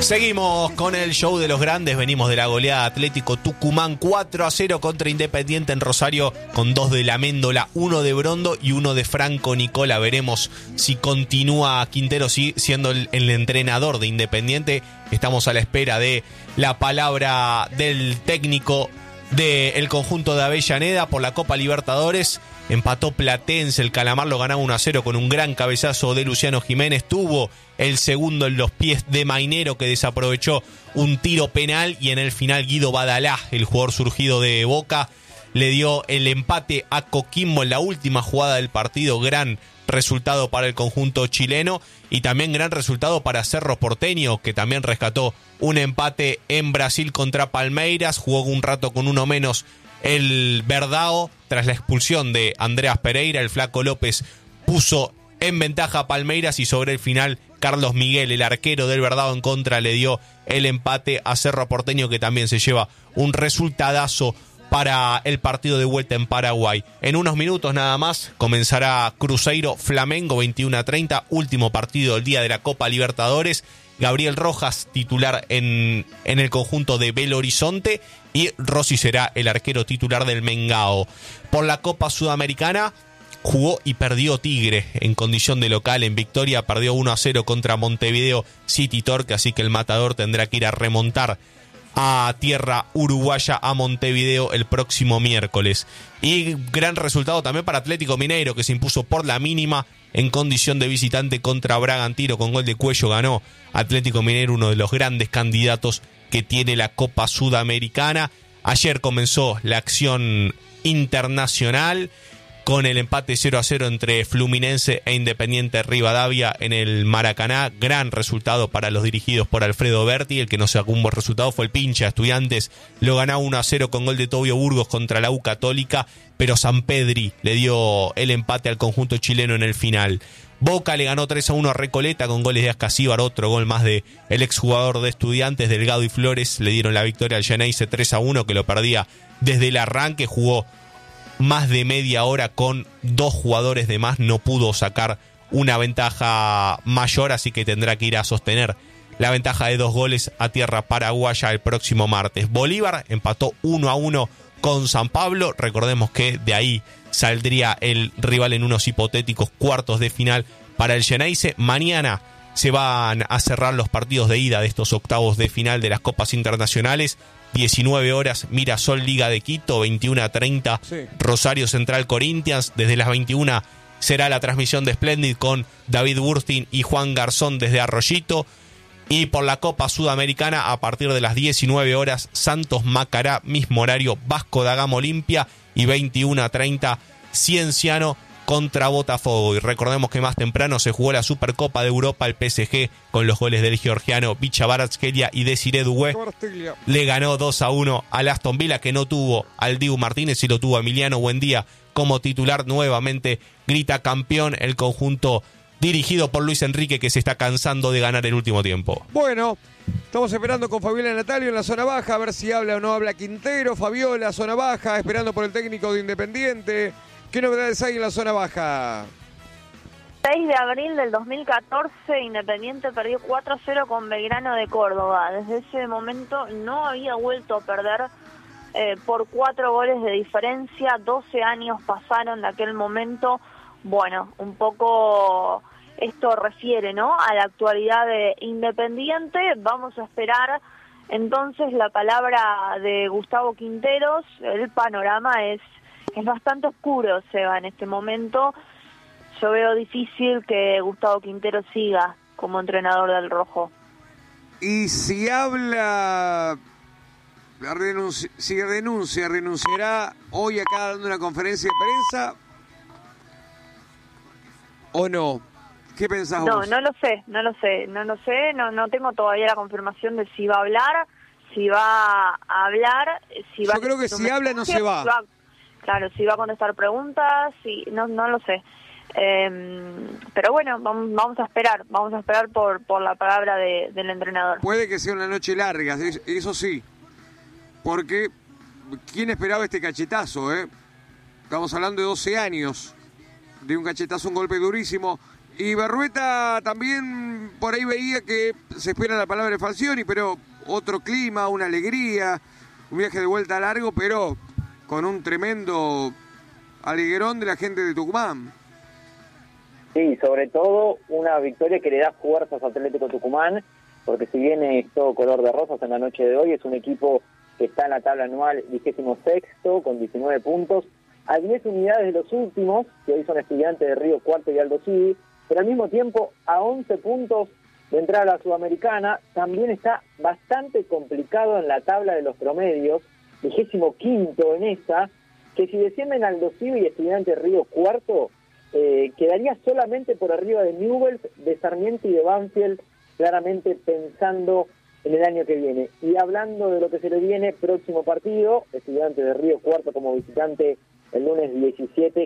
Seguimos con el show de los grandes. Venimos de la goleada Atlético Tucumán 4-0 contra Independiente en Rosario, con 2 de la Méndola, 1 de Brondo y 1 de Franco Nicola. Veremos si continúa Quintero siendo el entrenador de Independiente. Estamos a la espera de la palabra del técnico del conjunto de Avellaneda por la Copa Libertadores. Empató Platense, el Calamar lo ganaba 1-0 con un gran cabezazo de Luciano Jiménez. Tuvo el segundo en los pies de Mainero, que desaprovechó un tiro penal, y en el final Guido Badalá, el jugador surgido de Boca, le dio el empate a Coquimbo en la última jugada del partido. Gran resultado para el conjunto chileno, y también gran resultado para Cerro Porteño, que también rescató un empate en Brasil contra Palmeiras. Jugó un rato con uno menos el Verdao tras la expulsión de Andreas Pereira. El Flaco López puso en ventaja a Palmeiras, y sobre el final Carlos Miguel, el arquero del Verdao en contra, le dio el empate a Cerro Porteño, que también se lleva un resultadazo para el partido de vuelta en Paraguay. En unos minutos nada más comenzará Cruzeiro Flamengo 21:30, último partido del día de la Copa Libertadores. Gabriel Rojas titular en el conjunto de Belo Horizonte, y Rossi será el arquero titular del Mengao. Por la Copa Sudamericana jugó y perdió Tigre en condición de local. En Victoria perdió 1-0 contra Montevideo City Torque, así que el Matador tendrá que ir a remontar a tierra uruguaya, a Montevideo, el próximo miércoles. Y gran resultado también para Atlético Mineiro, que se impuso por la mínima en condición de visitante contra Bragantino. Con gol de Cuello ganó Atlético Mineiro, uno de los grandes candidatos que tiene la Copa Sudamericana. Ayer comenzó la acción internacional con el empate 0-0 entre Fluminense e Independiente Rivadavia en el Maracaná. Gran resultado para los dirigidos por Alfredo Berti. El que no sacó un buen resultado fue el Pincha. Estudiantes lo ganó 1-0 con gol de Tobio Burgos contra la U Católica, pero Sampedri le dio el empate al conjunto chileno en el final. Boca le ganó 3-1 a Recoleta con goles de Ascasíbar, otro gol más de el exjugador de Estudiantes. Delgado y Flores le dieron la victoria al Geneise 3-1, que lo perdía desde el arranque. Jugó más de media hora con 2 jugadores de más, no pudo sacar una ventaja mayor, así que tendrá que ir a sostener la ventaja de 2 goles a tierra paraguaya el próximo martes. Bolívar empató 1-1 con San Pablo. Recordemos que de ahí saldría el rival en unos hipotéticos cuartos de final para el Geneise. Mañana se van a cerrar los partidos de ida de estos octavos de final de las Copas Internacionales. 19 horas, Mirasol Liga de Quito, 21:30, sí. Rosario Central Corinthians. Desde las 21 será la transmisión de Splendid con David Burstin y Juan Garzón desde Arroyito. Y por la Copa Sudamericana, a partir de las 19 horas, Santos Macará, mismo horario, Vasco da Gama Olimpia, y 21:30, Cienciano contra Botafogo. Y recordemos que más temprano se jugó la Supercopa de Europa. El PSG, con los goles del georgiano Vicha Kvaratskhelia y Desiree Doué, le ganó 2-1 al Aston Villa, que no tuvo al Dibu Martínez y lo tuvo a Emiliano Buendía como titular. Nuevamente grita campeón el conjunto dirigido por Luis Enrique, que se está cansando de ganar el último tiempo. Bueno, estamos esperando con Fabiola Natalio en la zona baja, a ver si habla o no habla Quintero. Fabiola, zona baja, esperando por el técnico de Independiente. ¿Qué novedades hay en la zona baja? 6 de abril del 2014, Independiente perdió 4-0 con Belgrano de Córdoba. Desde ese momento no había vuelto a perder por 4 goles de diferencia. 12 años pasaron de aquel momento. Bueno, un poco esto refiere, ¿no?, a la actualidad de Independiente. Vamos a esperar entonces la palabra de Gustavo Quinteros. El panorama es bastante oscuro, Seba, en este momento. Yo veo difícil que Gustavo Quintero siga como entrenador del Rojo. Y si habla, si renunciará hoy acá dando una conferencia de prensa o no. ¿Qué pensás vos? No lo sé, no tengo todavía la confirmación de si va a hablar, si va a hablar, si va. Yo creo que si habla no se va. Claro, si va a contestar preguntas, no lo sé. Pero bueno, vamos a esperar por la palabra del entrenador. Puede que sea una noche larga, eso sí, porque ¿quién esperaba este cachetazo? Estamos hablando de 12 años, de un cachetazo, un golpe durísimo. Y Berrueta también por ahí veía que se espera la palabra de Falcioni, pero otro clima, una alegría, un viaje de vuelta largo, pero con un tremendo alegrón de la gente de Tucumán. Sí, sobre todo una victoria que le da fuerzas a Atlético Tucumán, porque si bien es todo color de rosas en la noche de hoy, es un equipo que está en la tabla anual 26º con 19 puntos, a 10 unidades de los últimos, que hoy son Estudiantes de Río Cuarto y Aldo Civi, pero al mismo tiempo a 11 puntos de entrar a la Sudamericana. También está bastante complicado en la tabla de los promedios, 25º en esa, que si descienden Aldo Civi y Estudiantes de Río Cuarto, quedaría solamente por arriba de Newell's, de Sarmiento y de Banfield, claramente pensando en el año que viene. Y hablando de lo que se le viene, próximo partido, Estudiantes de Río Cuarto como visitante el lunes 17,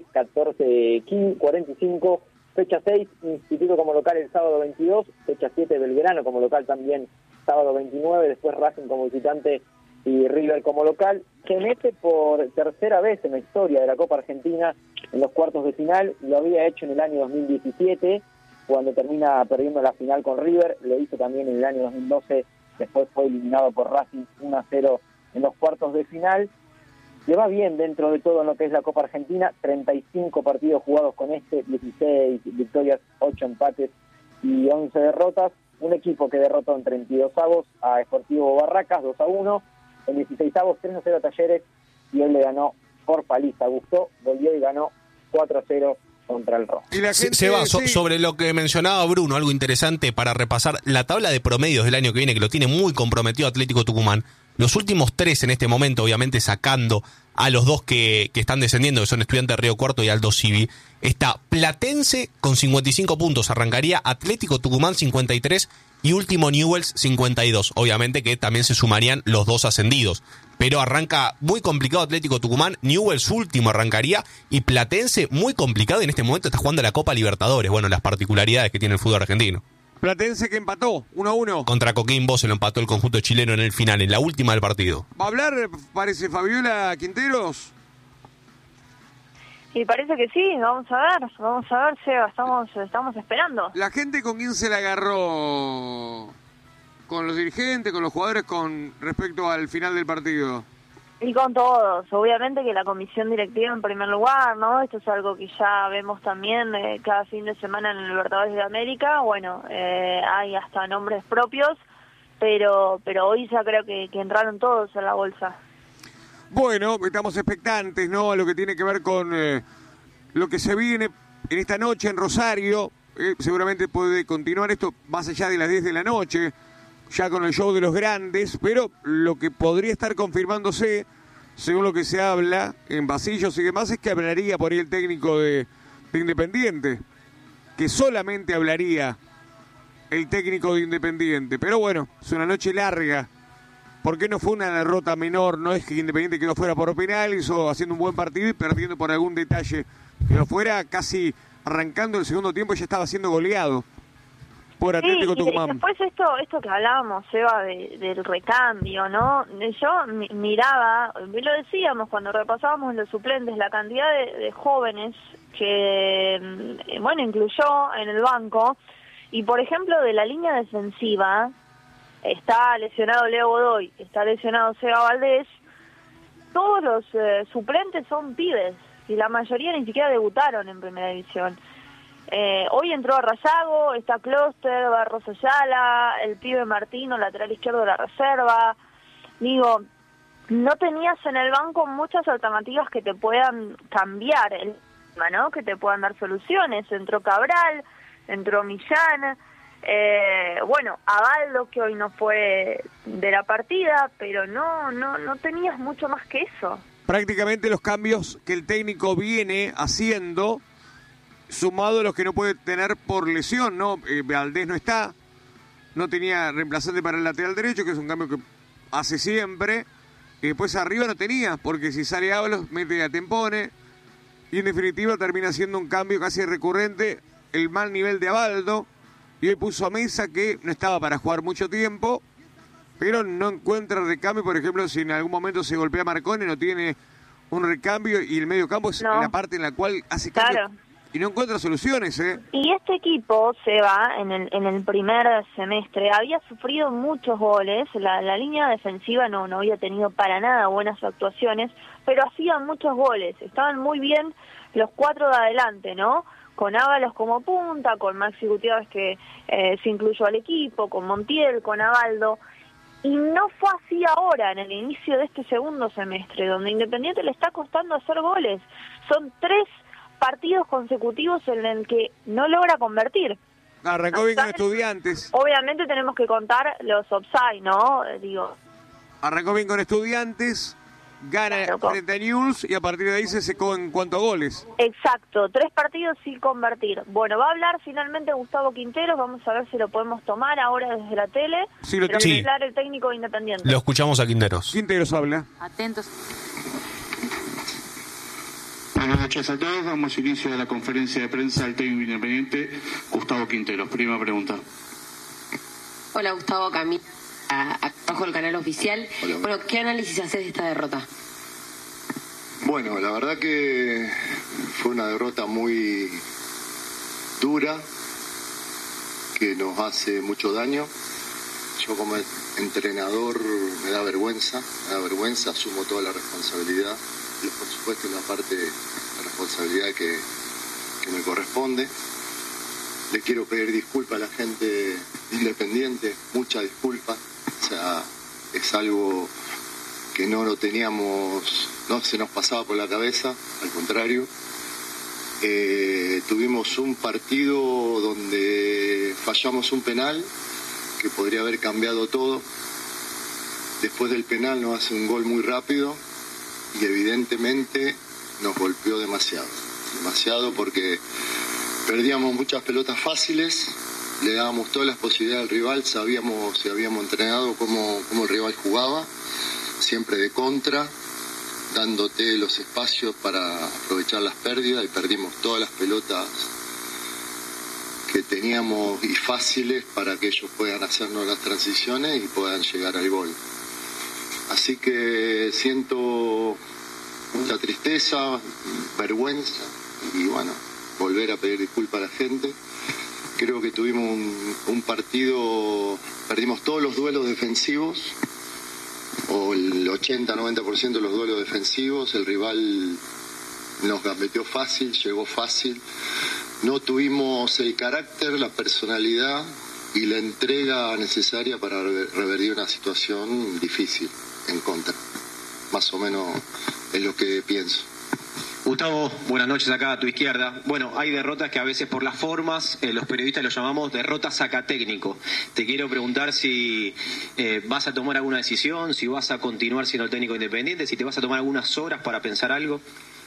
14:45, fecha 6, Instituto como local el sábado 22, fecha 7, Belgrano como local también sábado 29, después Racing como visitante y River como local. Se mete por tercera vez en la historia de la Copa Argentina en los cuartos de final, lo había hecho en el año 2017, cuando termina perdiendo la final con River, lo hizo también en el año 2012, después fue eliminado por Racing 1-0 en los cuartos de final. Le va bien dentro de todo en lo que es la Copa Argentina, 35 partidos jugados con 16 victorias, 8 empates y 11 derrotas, un equipo que derrotó en 32avos a Sportivo Barracas 2-1, en 16avos 3-0 a Talleres, y él le ganó por paliza. Gustó, volvió y ganó 4-0 contra el Rojo. Seba, sobre lo que mencionaba Bruno, algo interesante para repasar, la tabla de promedios del año que viene, que lo tiene muy comprometido Atlético Tucumán. Los últimos 3 en este momento, obviamente sacando a los 2 que están descendiendo, que son Estudiantes de Río Cuarto y Aldo Civi, está Platense con 55 puntos, arrancaría Atlético Tucumán 53 y último Newell's 52. Obviamente que también se sumarían los 2 ascendidos, pero arranca muy complicado Atlético Tucumán, Newell's último arrancaría y Platense muy complicado, y en este momento está jugando la Copa Libertadores. Bueno, las particularidades que tiene el fútbol argentino. Platense que empató 1-1. Contra Coquimbo se lo empató el conjunto chileno en el final, en la última del partido. ¿Va a hablar, parece, Fabiola Quinteros? Y parece que sí, vamos a ver, Seba, estamos esperando. ¿La gente con quién se la agarró? ¿Con los dirigentes, con los jugadores, con respecto al final del partido? Y con todos, obviamente que la comisión directiva en primer lugar, ¿no? Esto es algo que ya vemos también cada fin de semana en el Libertadores de América. Bueno, hay hasta nombres propios, pero hoy ya creo que entraron todos en la bolsa. Bueno, estamos expectantes, ¿no? A lo que tiene que ver con lo que se viene en esta noche en Rosario. Seguramente puede continuar esto más allá de las 10 de la noche, ya con el show de los grandes, pero lo que podría estar confirmándose, según lo que se habla en pasillos y demás, es que hablaría por ahí el técnico de Independiente, que solamente hablaría el técnico de Independiente. Pero bueno, es una noche larga. ¿Por qué no fue una derrota menor? No es que Independiente quedó fuera por penales o haciendo un buen partido y perdiendo por algún detalle. Quedó fuera casi arrancando el segundo tiempo y ya estaba siendo goleado por Atlético Tucumán. Y después esto que hablábamos, Seba, del recambio, ¿no? Yo miraba, lo decíamos cuando repasábamos los suplentes, la cantidad de jóvenes que, bueno, incluyó en el banco. Y, por ejemplo, de la línea defensiva, está lesionado Leo Godoy, está lesionado Seba Valdés, todos los suplentes son pibes, y la mayoría ni siquiera debutaron en Primera División. Hoy entró Arrazago, está Closter, Barros Ayala, el pibe Martino, lateral izquierdo de la reserva. Digo, no tenías en el banco muchas alternativas que te puedan cambiar el tema, ¿no? Que te puedan dar soluciones. Entró Cabral, entró Millán, bueno, Abaldo, que hoy no fue de la partida, pero no tenías mucho más que eso. Prácticamente los cambios que el técnico viene haciendo, sumado a los que no puede tener por lesión, ¿no? Valdés no está, no tenía reemplazante para el lateral derecho, que es un cambio que hace siempre, y después arriba no tenía, porque si sale Ábalos, mete a Tempone, y en definitiva termina siendo un cambio casi recurrente, el mal nivel de Abaldo, y hoy puso a Mesa, que no estaba para jugar mucho tiempo, pero no encuentra recambio. Por ejemplo, si en algún momento se golpea Marcone, no tiene un recambio, y el medio campo es la parte en la cual hace cambio Y no encuentra soluciones, ¿eh? Y este equipo, Seba, en el primer semestre, había sufrido muchos goles. La línea defensiva no había tenido para nada buenas actuaciones, pero hacían muchos goles. Estaban muy bien los 4 de adelante, ¿no? Con Ábalos como punta, con Maxi Gutiérrez que se incluyó al equipo, con Montiel, con Abaldo. Y no fue así ahora, en el inicio de este segundo semestre, donde Independiente le está costando hacer goles. Son 3 partidos consecutivos en el que no logra convertir. Arrancó bien con Estudiantes. Obviamente tenemos que contar los offside, ¿no? Arrancó bien con Estudiantes, gana frente a Newell's y a partir de ahí se secó en cuanto a goles. Exacto, 3 partidos sin convertir. Bueno, va a hablar finalmente Gustavo Quinteros, vamos a ver si lo podemos tomar ahora desde la tele. Sí, lo pero tengo. va a hablar el técnico de Independiente. Lo escuchamos a Quinteros. Quinteros habla. Atentos. Buenas noches a todos. Damos inicio a la conferencia de prensa del técnico independiente, Gustavo Quinteros. Primera pregunta. Hola Gustavo, Camila, abajo del canal oficial. Hola. Bueno, ¿qué análisis haces de esta derrota? Bueno, la verdad que fue una derrota muy dura, que nos hace mucho daño. Yo como entrenador me da vergüenza, asumo toda la responsabilidad. Y por supuesto una parte de la responsabilidad que me corresponde. Le quiero pedir disculpas a la gente de Independiente, mucha disculpa. O sea, es algo que no lo teníamos, no se nos pasaba por la cabeza, al contrario. Tuvimos un partido donde fallamos un penal que podría haber cambiado todo. Después del penal nos hace un gol muy rápido y evidentemente nos golpeó demasiado porque perdíamos muchas pelotas fáciles, le dábamos todas las posibilidades al rival, habíamos entrenado cómo el rival jugaba, siempre de contra, dándote los espacios para aprovechar las pérdidas, y perdimos todas las pelotas que teníamos y fáciles para que ellos puedan hacernos las transiciones y puedan llegar al gol. Así que siento mucha tristeza, vergüenza y bueno, volver a pedir disculpas a la gente. Creo que tuvimos un partido, perdimos todos los duelos defensivos, o el 80-90% de los duelos defensivos. El rival nos gambeteó fácil, llegó fácil. No tuvimos el carácter, la personalidad y la entrega necesaria para revertir una situación difícil en contra. Más o menos es lo que pienso. Gustavo, buenas noches acá a tu izquierda. Bueno, hay derrotas que a veces por las formas, los periodistas lo llamamos derrotas sacatécnico. Te quiero preguntar si vas a tomar alguna decisión, si vas a continuar siendo el técnico independiente, si te vas a tomar algunas horas para pensar algo.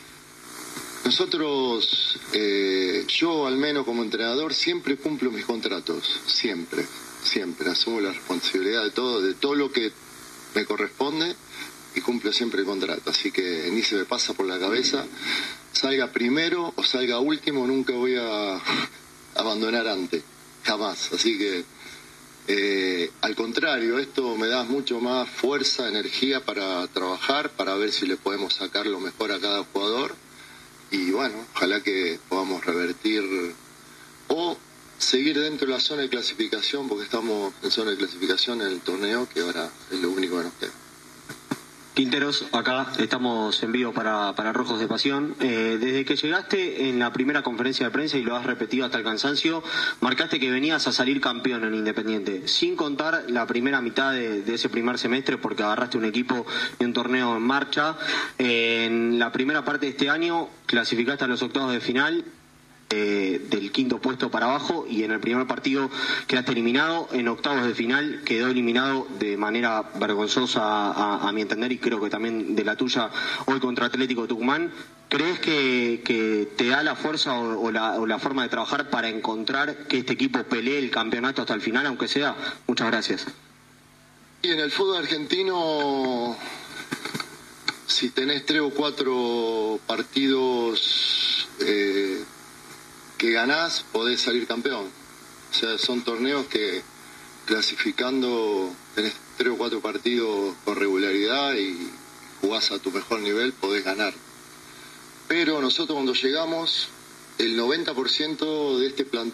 Nosotros, yo al menos como entrenador, siempre cumplo mis contratos, siempre, asumo la responsabilidad de todo lo que me corresponde y cumplo siempre el contrato, así que ni se me pasa por la cabeza, salga primero o salga último, nunca voy a abandonar antes, jamás, así que al contrario, esto me da mucho más fuerza, energía para trabajar, para ver si le podemos sacar lo mejor a cada jugador. Y bueno, ojalá que podamos revertir o seguir dentro de la zona de clasificación, porque estamos en zona de clasificación en el torneo, que ahora es lo único que nos queda. Quinteros, acá estamos en vivo para Rojos de Pasión. Desde que llegaste en la primera conferencia de prensa, y lo has repetido hasta el cansancio, marcaste que venías a salir campeón en Independiente, sin contar la primera mitad de ese primer semestre, porque agarraste un equipo y un torneo en marcha. En la primera parte de este año clasificaste a los octavos de final, del quinto puesto para abajo, y en el primer partido quedaste eliminado. En octavos de final quedó eliminado de manera vergonzosa a mi entender, y creo que también de la tuya, hoy contra Atlético Tucumán. ¿Crees que te da la fuerza o la forma de trabajar para encontrar que este equipo pelee el campeonato hasta el final, aunque sea? Muchas gracias. Y en el fútbol argentino, si tenés 3 o 4 partidos que ganás, podés salir campeón. O sea, son torneos que clasificando tenés 3 o 4 partidos con regularidad y jugás a tu mejor nivel, podés ganar. Pero nosotros cuando llegamos el 90% de este plantel